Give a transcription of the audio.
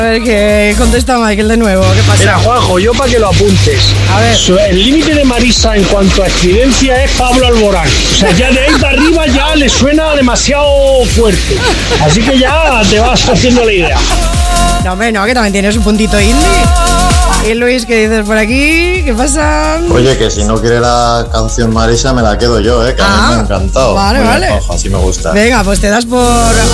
A ver, ¿qué contesta Michael de nuevo? ¿Qué pasa? Mira, Juanjo, yo para que lo apuntes. A ver. El límite de Marisa en cuanto a excedencia es Pablo Alborán. O sea, ya de ahí para arriba ya le suena demasiado fuerte. Así que ya te vas haciendo la idea. No, hombre, no, que también tienes un puntito indie. Y Luis, ¿qué dices por aquí? ¿Qué pasa? Oye, que si no quiere la canción Marisa me la quedo yo, que a mí me ha encantado. Vale, Muy bien, vale. Juanjo, así me gusta. Venga, pues te das por